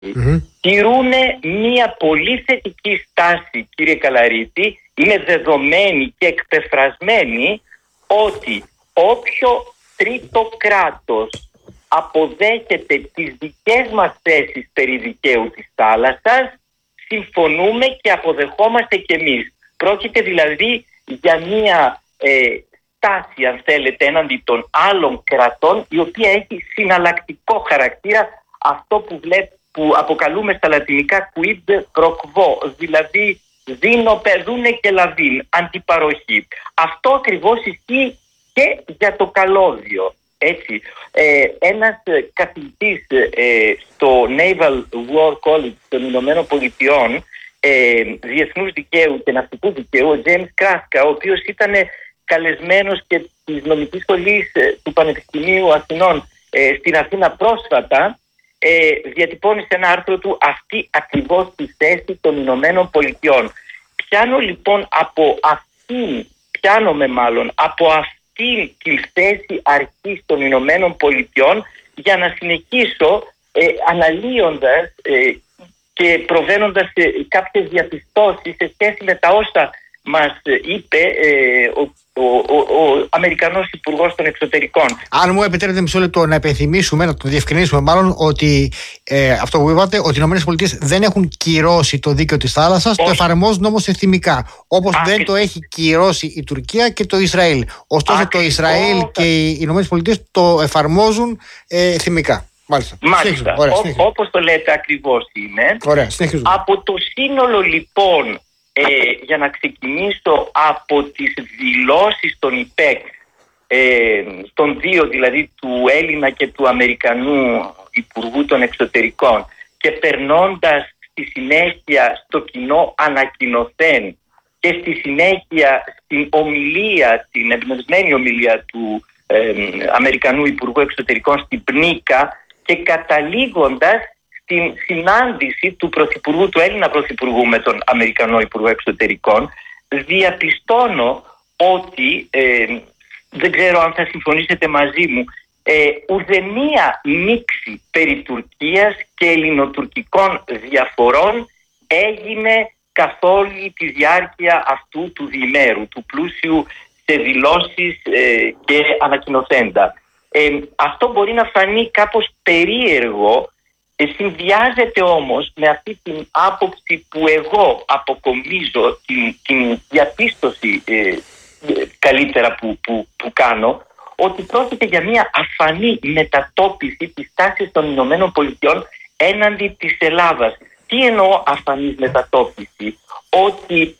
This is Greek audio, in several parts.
τηρούν μια πολύ θετική στάση, κύριε Καλαρίτη. Είναι δεδομένη και εκπεφρασμένη ότι όποιο τρίτο κράτος αποδέχεται τις δικές μας θέσεις περί δικαίου της θάλασσας, συμφωνούμε και αποδεχόμαστε κι εμείς. Πρόκειται δηλαδή για μια στάση, αν θέλετε, έναντι των άλλων κρατών, η οποία έχει συναλλακτικό χαρακτήρα, αυτό που αποκαλούμε στα λατινικά quid pro quo, δηλαδή δίνω, παιδούνε και λαβίν, αντιπαροχή. Αυτό ακριβώς ισχύει και για το καλώδιο. Έτσι, ένας καθηγητής στο Naval War College των Ηνωμένων Πολιτειών διεθνούς δικαίου και ναυτικού δικαίου, ο James Kraska, ο οποίος ήταν καλεσμένος και της νομικής σχολής του Πανεπιστημίου Αθηνών στην Αθήνα πρόσφατα, διατυπώνει σε ένα άρθρο του αυτή ακριβώς τη θέση των Ηνωμένων Πολιτειών. Πιάνομαι από αυτή τη θέση αρχής των Ηνωμένων Πολιτειών για να συνεχίσω αναλύοντας και προβαίνοντας σε κάποιες διαπιστώσεις σε σχέση με τα όσα μας είπε ο Αμερικανός Υπουργός των Εξωτερικών. Αν μου επιτρέπετε μισό λεπτό να υπενθυμίσουμε, να το διευκρινίσουμε μάλλον, ότι αυτό που είπατε, ότι οι ΗΠΑ δεν έχουν κυρώσει το δίκαιο της θάλασσας, το εφαρμόζουν όμως εθνικά. Όπως δεν το έχει κυρώσει η Τουρκία και το Ισραήλ. Ωστόσο το Ισραήλ και οι ΗΠΑ το εφαρμόζουν εθνικά. Μάλιστα. Όπως το λέτε ακριβώς είναι. Ωραία, από το σύνολο λοιπόν, για να ξεκινήσω από τις δηλώσεις των ΙΠΕΚ, των δύο δηλαδή, του Έλληνα και του Αμερικανού Υπουργού των Εξωτερικών, και περνώντας στη συνέχεια στο κοινό ανακοινωθέν και στη συνέχεια στην ομιλία, την εμπνευσμένη ομιλία του Αμερικανού Υπουργού Εξωτερικών στην Πνίκα, και καταλήγοντας στην συνάντηση του Έλληνα Πρωθυπουργού με τον Αμερικανό Υπουργό Εξωτερικών, διαπιστώνω ότι, δεν ξέρω αν θα συμφωνήσετε μαζί μου, ουδεμία μίξη περί Τουρκίας και ελληνοτουρκικών διαφορών έγινε καθ' όλη τη διάρκεια αυτού του διημέρου, του πλούσιου σε δηλώσεις και ανακοινωθέντα. Αυτό μπορεί να φανεί κάπως περίεργο, συνδυάζεται όμως με αυτή την άποψη που εγώ αποκομίζω, την διαπίστωση καλύτερα που κάνω, ότι πρόκειται για μια αφανή μετατόπιση της τάσης των Ηνωμένων Πολιτειών έναντι της Ελλάδας. Τι εννοώ αφανής μετατόπιση? Ότι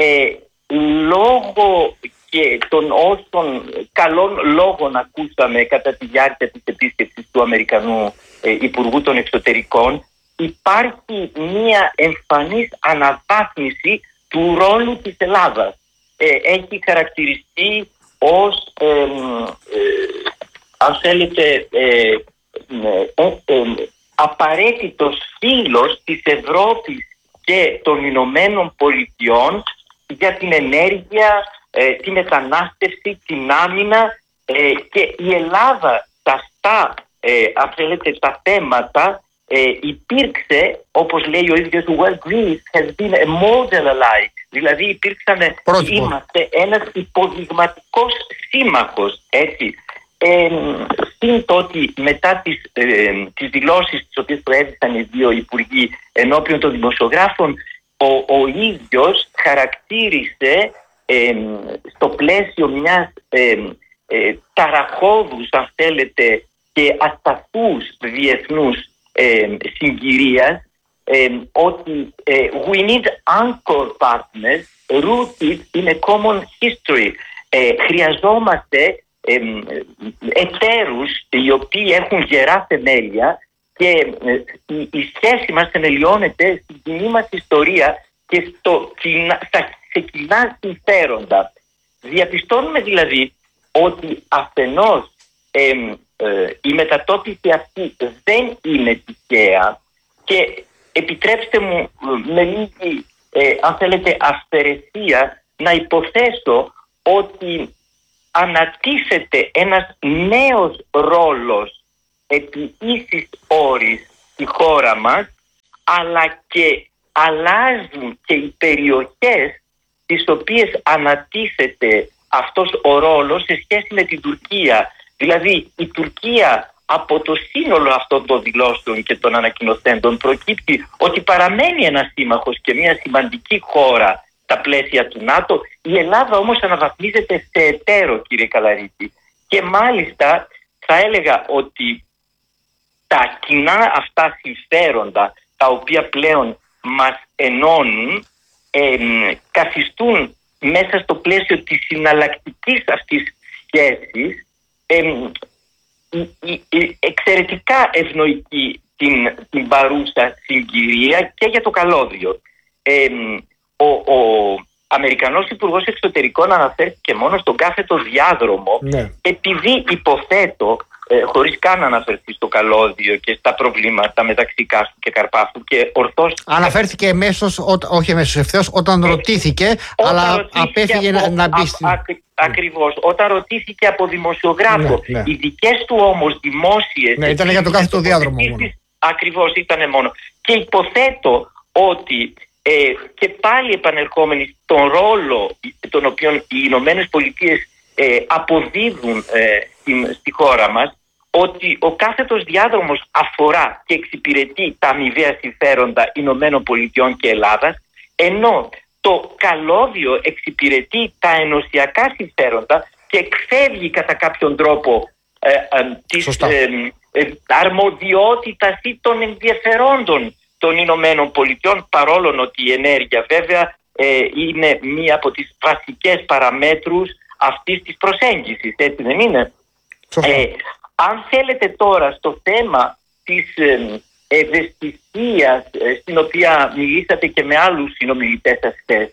λόγω και των όσων καλών λόγων ακούσαμε κατά τη διάρκεια της επίσκεψης του Αμερικανού Υπουργού των Εξωτερικών, υπάρχει μια εμφανής αναβάθμιση του ρόλου της Ελλάδας. Έχει χαρακτηριστεί ως, αν θέλετε, απαραίτητος φίλος της Ευρώπης και των Ηνωμένων Πολιτειών για την ενέργεια, τη μετανάστευση, την άμυνα, και η Ελλάδα αν θέλετε, τα θέματα υπήρξε, όπως λέει ο ίδιος του Well, Greece has been a model alike. Δηλαδή είμαστε ένας υποδειγματικός σύμμαχος, έτσι. Συν το ότι μετά τις δηλώσεις τις οποίες προέβησαν οι δύο υπουργοί ενώπιον των δημοσιογράφων, ο ίδιος χαρακτήρισε στο πλαίσιο μιας ταραχώδους, αν θέλετε, και ασταθούς διεθνούς συγκυρίας, ότι we need anchor partners rooted in a common history. Χρειαζόμαστε εταίρους οι οποίοι έχουν γερά θεμέλια και η σχέση μας θεμελιώνεται στην κοινή μας ιστορία και σε κοινά συμφέροντα. Διαπιστώνουμε δηλαδή ότι αφενός η μετατόπιση αυτή δεν είναι τυχαία, και επιτρέψτε μου με λίγη, αν θέλετε, αυθαιρεσία να υποθέσω ότι ανατίθεται ένας νέος ρόλος επί ίσης όρης στη χώρα μας αλλά και αλλάζουν και οι περιοχές τις οποίες ανατίθεται αυτός ο ρόλος σε σχέση με την Τουρκία. Δηλαδή η Τουρκία από το σύνολο αυτών των δηλώσεων και των ανακοινωθέντων προκύπτει ότι παραμένει ένας σύμμαχος και μια σημαντική χώρα στα πλαίσια του ΝΑΤΟ. Η Ελλάδα όμως αναβαθμίζεται σε εταίρο, κύριε Καλαρίτη. Και μάλιστα θα έλεγα ότι τα κοινά αυτά συμφέροντα, τα οποία πλέον μας ενώνουν, καθιστούν μέσα στο πλαίσιο της συναλλακτικής αυτής σχέσης εξαιρετικά ευνοϊκή την παρούσα συγκυρία και για το καλώδιο. Ο Αμερικανός Υπουργός Εξωτερικών αναφέρθηκε μόνο στον κάθετο διάδρομο, επειδή υποθέτω, χωρίς καν να αναφερθεί στο καλώδιο και στα προβλήματα μεταξύ Κάστου και Καρπάθου, και ορθώς αναφέρθηκε όχι αμέσως ευθέως, όταν ρωτήθηκε, αλλά απέφυγε να μπει στην... Ακριβώς, όταν ρωτήθηκε από δημοσιογράφο. Οι δικές του όμως δημόσιες... ήταν για το κάθετο διάδρομο μόνο. Ακριβώς, ήταν μόνο. Και υποθέτω ότι και πάλι επανερχόμενοι στον ρόλο τον οποίο οι Ηνωμένες Πολιτείες αποδίδουν στη χώρα μας, ότι ο κάθετος διάδρομος αφορά και εξυπηρετεί τα αμοιβαία συμφέροντα Ηνωμένων Πολιτειών και Ελλάδας, ενώ το καλώδιο εξυπηρετεί τα ενωσιακά συμφέροντα και εκφεύγει κατά κάποιον τρόπο της αρμοδιότητας ή των ενδιαφερόντων των Ηνωμένων Πολιτειών, παρόλο ότι η ενέργεια βέβαια είναι μία από τις βασικές παραμέτρους αυτής της προσέγγισης, έτσι δεν είναι? Αν θέλετε τώρα στο θέμα της ευαισθησίας, στην οποία μιλήσατε και με άλλους συνομιλητές σας χθες,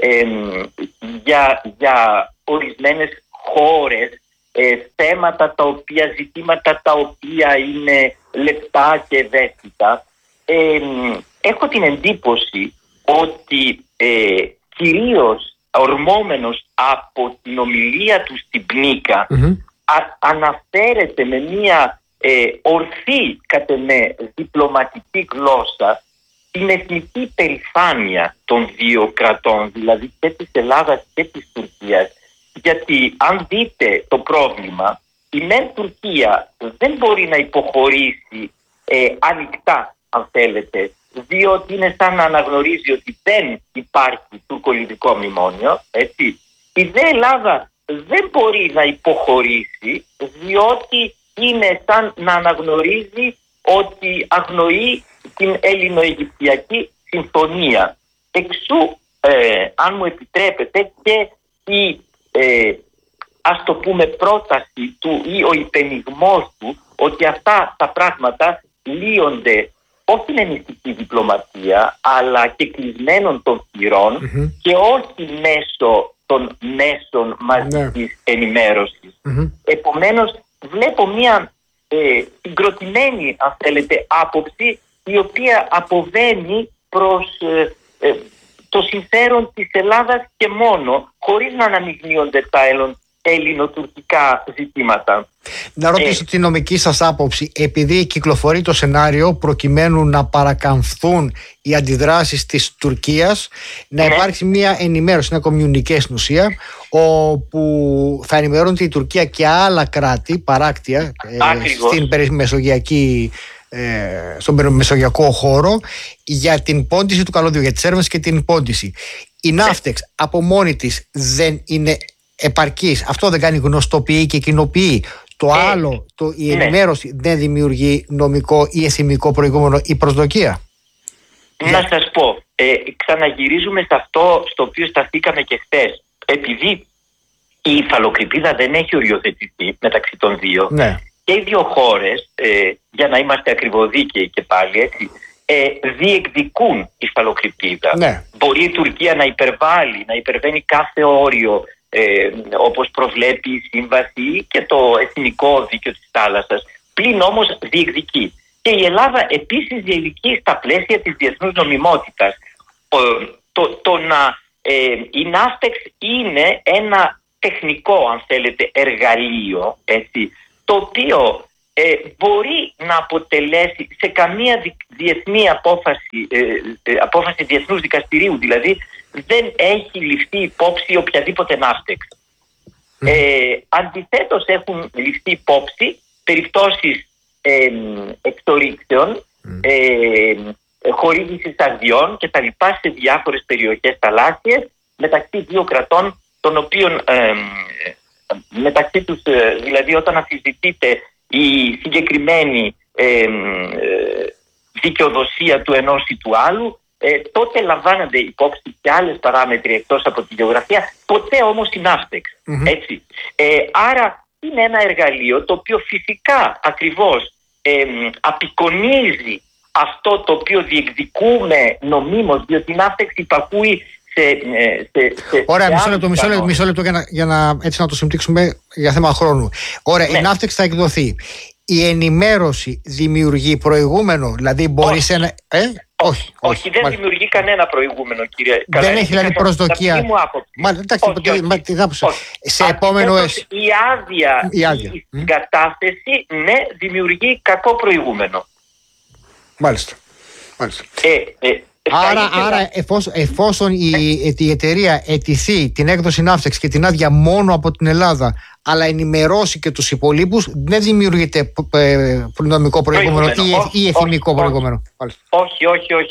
για ορισμένες χώρες, θέματα ζητήματα τα οποία είναι λεπτά και ευαίσθητα, έχω την εντύπωση ότι κυρίως ορμόμενος από την ομιλία του στην Πνίκα, αναφέρεται με μια ορθή κατ' εμέ διπλωματική γλώσσα την εθνική περηφάνεια των δύο κρατών, δηλαδή και της Ελλάδας και της Τουρκίας. Γιατί αν δείτε το πρόβλημα, η μεν Τουρκία δεν μπορεί να υποχωρήσει ανοιχτά, αν θέλετε, διότι είναι σαν να αναγνωρίζει ότι δεν υπάρχει τουρκολιβικό μνημόνιο, έτσι. Η δε Ελλάδα δεν μπορεί να υποχωρήσει, διότι είναι σαν να αναγνωρίζει ότι αγνοεί την Έλληνο-Αιγυπτιακή συμφωνία. Εξού, αν μου επιτρέπετε, και η ας το πούμε πρόταση του ή ο υπενιγμός του ότι αυτά τα πράγματα λύονται όχι με μυστική διπλωματία, αλλά και κλεισμένων των θυρών και όχι μέσω των μέσων μαζικής ενημέρωσης. Επομένως, βλέπω μια συγκροτημένη, αν θέλετε, άποψη, η οποία αποβαίνει προς το συμφέρον της Ελλάδας και μόνο, χωρίς να αναμειγνύονται τα ελληνοτουρκικά ζητήματα. Να ρωτήσω τη νομική σας άποψη, επειδή κυκλοφορεί το σενάριο προκειμένου να παρακαμφθούν οι αντιδράσεις της Τουρκίας, να υπάρξει μια ενημέρωση, ένα communique στην ουσία, όπου θα ενημερώνεται η Τουρκία και άλλα κράτη παράκτια στον μεσογειακό χώρο για την πόντιση του καλώδιου, για τις έρευνες και την πόντιση. Η Ναύτεξ από μόνη της δεν είναι επαρκής? Αυτό δεν κάνει, γνωστοποιεί και κοινοποιεί? Το άλλο, η ενημέρωση δεν δημιουργεί νομικό ή εθιμικό προηγούμενο ή προσδοκία? Να σας πω, ξαναγυρίζουμε σε αυτό στο οποίο σταθήκαμε και χθες. Επειδή η υφαλοκρηπίδα δεν έχει οριοθετηθεί μεταξύ των δύο, και οι δύο χώρες, για να είμαστε ακριβοδίκαιοι και πάλι, έτσι, διεκδικούν υφαλοκρηπίδα. Μπορεί η Τουρκία να υπερβαίνει κάθε όριο, όπως προβλέπει η σύμβαση και το εθνικό δίκαιο της θάλασσας, πλην όμως διεκδικεί. Και η Ελλάδα επίσης διεκδικεί στα πλαίσια της διεθνούς νομιμότητας. Η Ναύτεξ είναι ένα τεχνικό, αν θέλετε, εργαλείο, έτσι, το οποίο μπορεί να αποτελέσει σε καμία διεθνή απόφαση διεθνούς δικαστηρίου, δηλαδή δεν έχει ληφθεί υπόψη οποιαδήποτε ναύτεξ. Αντιθέτως έχουν ληφθεί υπόψη περιπτώσεις εξορίξεων, χορήγησης αδειών και τα λοιπά σε διάφορες περιοχές θαλάσσιες μεταξύ δύο κρατών, των οποίων μεταξύ τους, δηλαδή όταν αμφισβητείται η συγκεκριμένη δικαιοδοσία του ενός ή του άλλου, τότε λαμβάνονται υπόψη και άλλες παράμετροι εκτός από τη γεωγραφία, ποτέ όμως η ναύτεξ. Έτσι. Άρα είναι ένα εργαλείο το οποίο φυσικά ακριβώς απεικονίζει αυτό το οποίο διεκδικούμε νομίμως, διότι η ναύτεξ υπακούει Ωραία, μισό λεπτό για να, έτσι να το συμπτύξουμε για θέμα χρόνου. Ωραία, η ναύτεξ θα εκδοθεί. Η ενημέρωση δημιουργεί προηγούμενο, δηλαδή μπορεί σε ένα. Όχι, δεν δημιουργεί κανένα προηγούμενο, κύριε Καλαρή. Δεν έχει δηλαδή προσδοκία. Σε επόμενο η άδεια, η κατάθεση, ναι, δημιουργεί κακό προηγούμενο. Μάλιστα. Άρα εφόσον η εταιρεία αιτηθεί την έκδοση ναύτεξ και την άδεια μόνο από την Ελλάδα, αλλά ενημερώσει και τους υπολείπους, δεν δημιουργείται νομικό προηγούμενο ή εθνικό προηγούμενο. Όχι.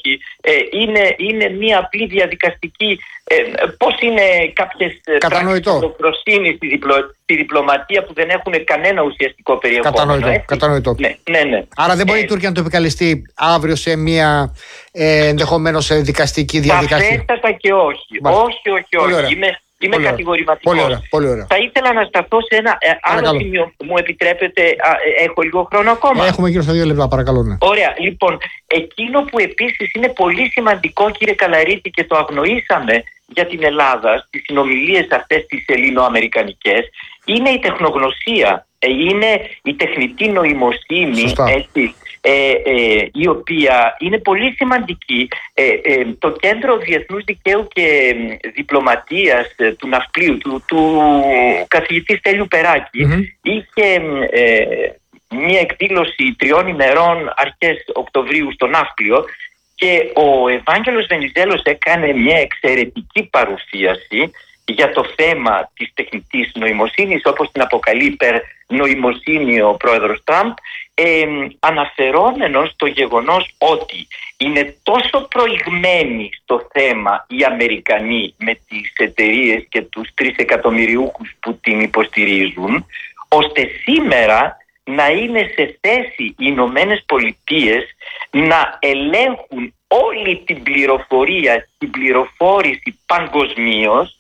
Είναι μια απλή διαδικαστική. Πώς είναι κάποιες πράξεις προσύνης στη διπλωματία που δεν έχουν κανένα ουσιαστικό περιεχόμενο. Κατανοητό. Ναι. Άρα δεν μπορεί η Τουρκία να το επικαλεστεί αύριο σε μια ενδεχομένως δικαστική διαδικασία. Σαφέστατα και όχι. Όχι. Είμαι κατηγορηματικός. Πολύ ωραία. Θα ήθελα να σταθώ σε ένα άλλο σημείο. Μου επιτρέπετε, έχω λίγο χρόνο ακόμα? Έχουμε γύρω στα 2 λεπτά, παρακαλώ. Ναι. Ωραία. Λοιπόν, εκείνο που επίσης είναι πολύ σημαντικό, κύριε Καλαρίτη, και το αγνοήσαμε για την Ελλάδα στις συνομιλίες αυτές τις ελληνοαμερικανικές, είναι η τεχνογνωσία, είναι η τεχνητή νοημοσύνη, έτσι, η οποία είναι πολύ σημαντική. Το Κέντρο Διεθνούς Δικαίου και Διπλωματίας του Ναυπλίου, του καθηγητή Στέλιου Περάκη, είχε μια εκδήλωση 3 ημερών αρχές Οκτωβρίου στο Ναύπλιο, και ο Ευάγγελος Βενιζέλος έκανε μια εξαιρετική παρουσίαση για το θέμα της τεχνητής νοημοσύνης, όπως την αποκαλεί υπερνοημοσύνη ο πρόεδρος Τραμπ, αναφερόμενος στο γεγονός ότι είναι τόσο προηγμένοι στο θέμα οι Αμερικανοί με τις εταιρείες και τους 3 εκατομμυριούχους που την υποστηρίζουν, ώστε σήμερα να είναι σε θέση οι Ηνωμένες Πολιτείες να ελέγχουν όλη την πληροφορία, την πληροφόρηση παγκοσμίως,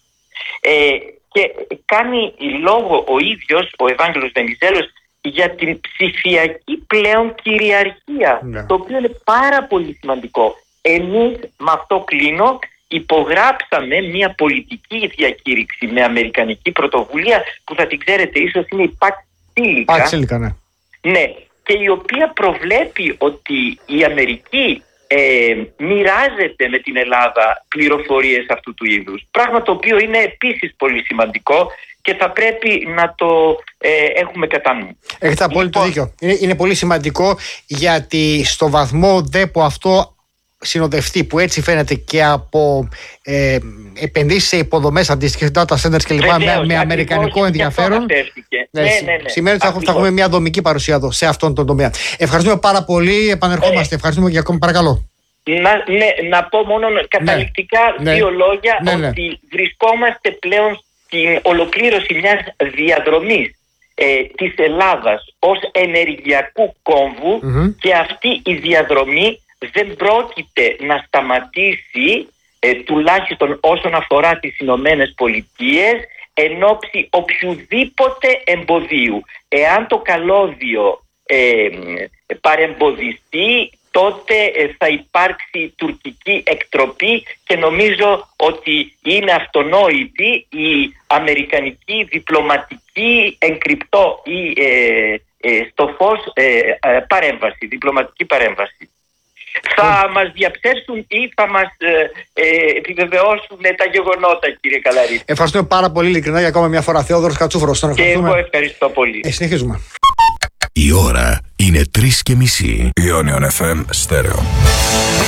και κάνει λόγο ο ίδιος ο Ευάγγελος Βενιζέλος για την ψηφιακή πλέον κυριαρχία, το οποίο είναι πάρα πολύ σημαντικό. Εμείς, με αυτό κλείνω, υπογράψαμε μια πολιτική διακήρυξη με αμερικανική πρωτοβουλία που θα την ξέρετε ίσως, είναι η Pax Silica. Ναι, και η οποία προβλέπει ότι η Αμερική μοιράζεται με την Ελλάδα πληροφορίες αυτού του είδους. Πράγμα το οποίο είναι επίσης πολύ σημαντικό και θα πρέπει να το έχουμε κατά νου. Έχετε απόλυτο δίκιο. Είναι πολύ σημαντικό, γιατί στο βαθμό που αυτό συνοδευτεί, που έτσι φαίνεται, και από επενδύσεις σε υποδομές αντίστοιχες, data centers κλπ. Με αμερικανικό ενδιαφέρον, σημαίνει ότι θα έχουμε μια δομική παρουσία εδώ, σε αυτόν τον τομέα. Ευχαριστούμε πάρα πολύ. Επανερχόμαστε. Ευχαριστούμε για ακόμη. Παρακαλώ. Να πω μόνο καταληκτικά 2 λόγια, ότι βρισκόμαστε πλέον στην ολοκλήρωση μιας διαδρομής της Ελλάδας ως ενεργειακού κόμβου, και αυτή η διαδρομή δεν πρόκειται να σταματήσει, τουλάχιστον όσον αφορά τις Ηνωμένες Πολιτείες, εν ώψη οποιουδήποτε εμποδίου. Εάν το καλώδιο παρεμποδιστεί, τότε θα υπάρξει τουρκική εκτροπή, και νομίζω ότι είναι αυτονόητη η αμερικανική διπλωματική εγκρυπτό ή στο φως παρέμβαση, διπλωματική παρέμβαση. Θα μας διαψεύσουν ή θα μας επιβεβαιώσουν τα γεγονότα, κύριε Καλαρίτη. Ευχαριστούμε πάρα πολύ, ειλικρινά, για ακόμα μια φορά. Θεόδωρος Κατσούφρος. Και εγώ ευχαριστώ πολύ. Συνεχίζουμε. Η ώρα είναι 3:30. Ionion FM Stereo.